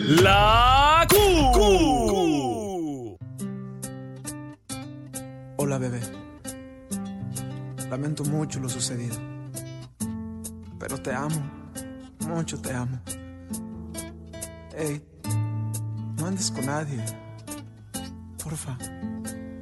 La Q. Hola, bebé. Lamento mucho lo sucedido, pero te amo, mucho te amo. Ey, no andes con nadie, porfa.